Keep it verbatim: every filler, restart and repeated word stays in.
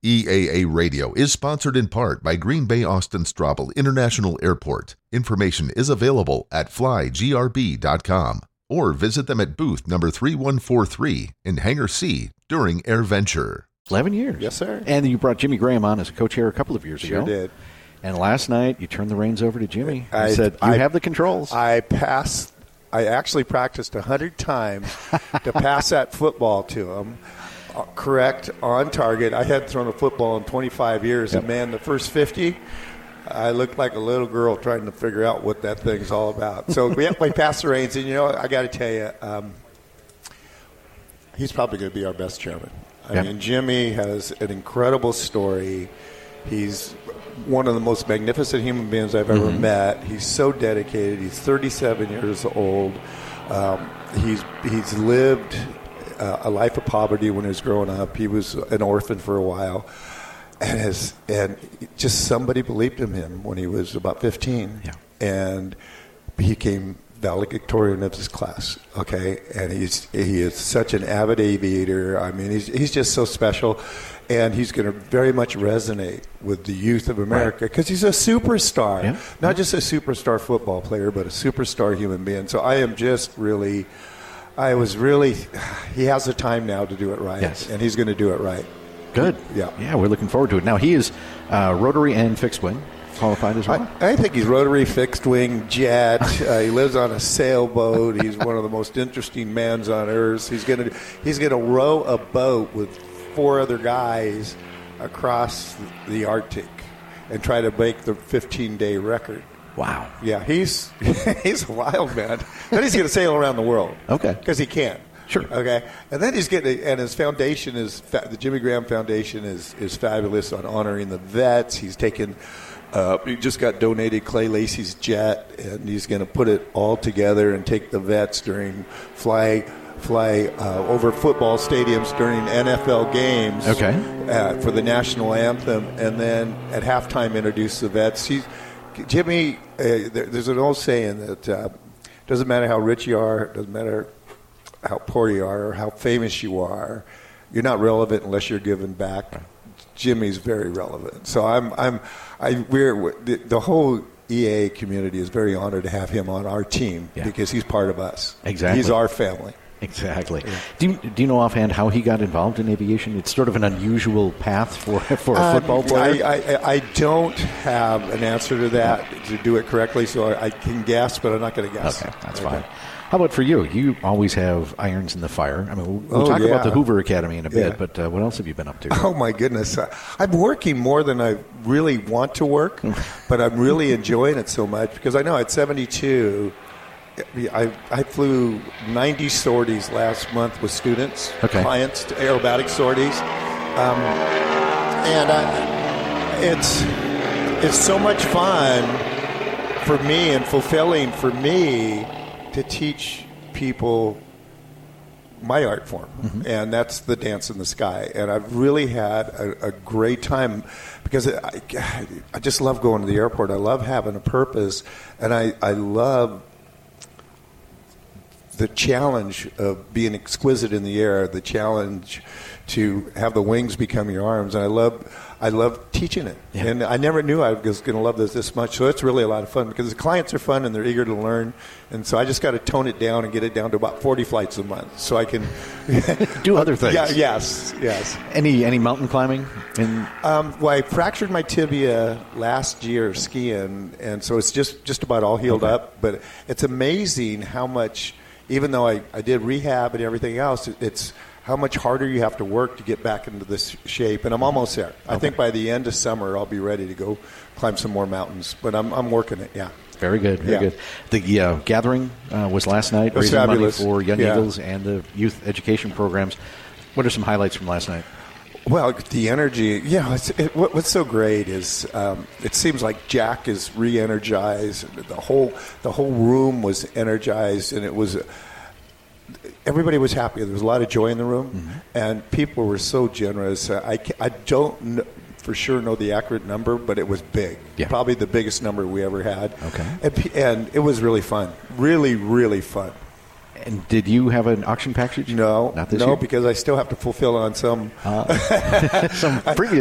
E A A Radio is sponsored in part by Green Bay Austin Straubel International Airport. Information is available at fly g r b dot com or visit them at booth number three one four three in Hangar C during AirVenture. eleven years. Yes, sir. And you brought Jimmy Graham on as a coach here a couple of years Sure ago. did. And last night, you turned the reins over to Jimmy. You I said, you I, have the controls. I passed. I actually practiced one hundred times to pass that football to him. Uh, correct, on target. I hadn't thrown a football in twenty-five years. Yep. And, man, the first fifty, I looked like a little girl trying to figure out what that thing's all about. So we, we passed the reins. And, you know, I got to tell you, um, he's probably going to be our best chairman. I yep. mean, Jimmy has an incredible story. He's one of the most magnificent human beings I've ever mm-hmm. met. He's so dedicated. He's thirty-seven years old. Um, he's he's lived uh, a life of poverty when he was growing up. He was an orphan for a while, and has and just somebody believed in him when he was about fifteen, yeah. and he became valedictorian of his class. Okay, and he's he is such an avid aviator. I mean, he's he's just so special. And he's going to very much resonate with the youth of America because right. he's a superstar, yeah. not just a superstar football player, but a superstar human being. So I am just really, I was really, he has the time now to do it right, yes. and he's going to do it right. Good. Yeah. Yeah, we're looking forward to it. Now, he is uh, rotary and fixed wing qualified as well? I, I think he's rotary, fixed wing, jet. Uh, he lives on a sailboat. He's one of the most interesting mans on earth. He's going to he's going to row a boat with four other guys across the Arctic and try to break the fifteen-day record. Wow. Yeah, he's he's a wild man. Then he's going to sail around the world. Okay. Because he can. Sure. Okay. And then he's getting, and his foundation is, the Jimmy Graham Foundation is, is fabulous on honoring the vets. He's taken, uh, he just got donated Clay Lacey's jet, and he's going to put it all together and take the vets during fly fly uh, over football stadiums during N F L games. Okay. Uh, for the national anthem, and then at halftime introduce the vets. He's, Jimmy, uh, there, there's an old saying that uh, doesn't matter how rich you are, doesn't matter how poor you are or how famous you are, you're not relevant unless you're giving back. Jimmy's very relevant. So I'm, I'm, I, we're the, the whole E A A community is very honored to have him on our team yeah. because he's part of us. Exactly. He's our family. Exactly. Yeah. Do you, do you know offhand how he got involved in aviation? It's sort of an unusual path for for a football um, player. I, I, I don't have an answer to that to do it correctly, so I, I can guess, but I'm not going to guess. Okay, that's okay. fine. How about for you? You always have irons in the fire. I mean, we'll, we'll oh, talk yeah. about the Hoover Academy in a bit, yeah. but uh, what else have you been up to? Oh, my goodness. I'm working more than I really want to work, but I'm really enjoying it so much because I know at seventy-two, I, I flew ninety sorties last month with students, okay. clients, aerobatic sorties. Um, and I, it's it's so much fun for me and fulfilling for me to teach people my art form, mm-hmm. and that's the dance in the sky. And I've really had a, a great time because I, I just love going to the airport. I love having a purpose, and I, I love the challenge of being exquisite in the air, the challenge to have the wings become your arms. And I love I love teaching it. Yeah. And I never knew I was going to love this this much. So it's really a lot of fun because the clients are fun and they're eager to learn. And so I just got to tone it down and get it down to about forty flights a month so I can do other things. Yeah, yes, yes. Any any mountain climbing? In- um, well, I fractured my tibia last year skiing, and so it's just, just about all healed okay. up. But it's amazing how much, even though I, I did rehab and everything else, it, it's how much harder you have to work to get back into this shape. And I'm almost there. Okay. I think by the end of summer, I'll be ready to go climb some more mountains. But I'm I'm working it, yeah. Very good, very yeah. good. The uh, gathering uh, was last night, was raising fabulous. money for Young yeah. Eagles and the youth education programs. What are some highlights from last night? Well, the energy, yeah. It's, it, what, what's so great is um, it seems like Jack is re-energized. The whole the whole room was energized, and it was. Everybody was happy. There was a lot of joy in the room, mm-hmm. and people were so generous. I, I don't know, for sure know the accurate number, but it was big. Yeah. Probably the biggest number we ever had. Okay. And, and it was really fun. Really, really fun. And did you have an auction package? No. Not this no, year? because I still have to fulfill on some. Uh, some previous